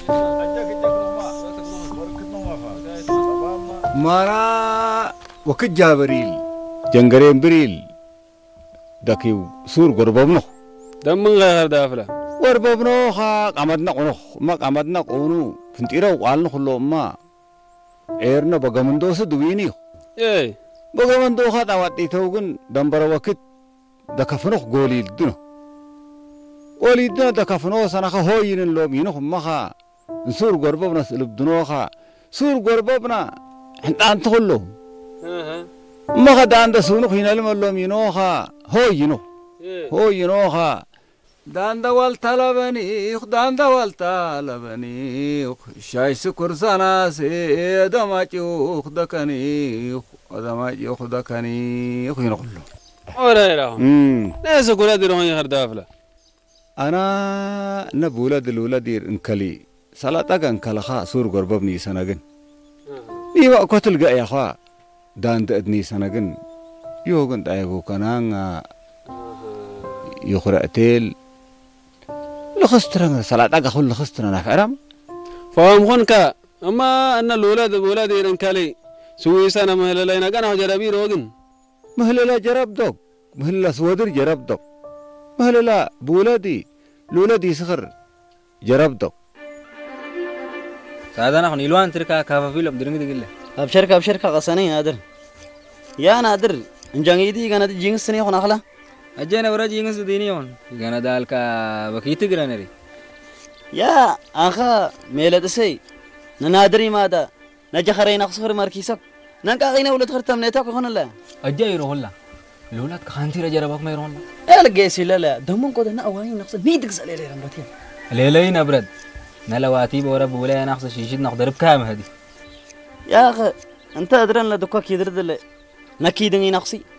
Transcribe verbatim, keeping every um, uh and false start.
مارا وكت جابريل جنگرين بريل داكيو سور غربابنو دم غير دافله غربابنو خا قمدنا قنو ما قمدنا قونو فنتيرا وقالنا خلو ما ايرنا بغمندوس دوينيو اي بغمندو خا تاواتي توغن دمبر وكت دكفنو غوليل دنو غوليل دنو دكفنو سنخ هوين اللوم ينخ مخا سور غربابنا سلب دنو خا سور غربابنا انت انت خلو ما غدان دسونو خينا الملوم ينوخا هو ينو هو ينوخا دان دوال طلبني دان دوال طلبني شاي سكر سنا سي دماجو خدكني دماجو خدكني خينا كله ولا لا امم ليس كل ديرون غير دافله انا نبولا دلولا دير انكلي سلاطا كان كلخا سور غرببني سنغن نيوا قتل يا اخوا دان دأدني سنغن يوغن دايغو كنان يخرأتيل لخسترنا سلاطا كخل لخسترنا فعرام فهم خنكا اما ان الولاد بولاد يرنكالي سوي سنه مهللينا كان جربي روغن مهللا جرب دوك مهللا سودر جرب دوك مهللا بولادي لولادي سخر جرب دوك سادنا خن يلوان تركا كافافيل بدرنگ دغله ابشرك ابشرك قسني نادر يا نادر انجانيدي كانت جينس سني خنا خلا اجينا ورا جينس دينيون كان دالكا بكيت غرانري يا اخا ميلتسي ننادري ماذا نجخرين اخسر مركيسك ننقاقينا ولد خرتم نيتاك خن لا اجاي رولا لولاد كانتي رجربك ما يرون لا الجيسي لا لا دمون قدنا اوين نقص ميدك سالي لي رمبتي ليلين ابرد نلواتي بورا بولا نقص شيشد نقدر بكام هدي يا اخي انت ادرن لدكك يدرد لي نكيدني نقصي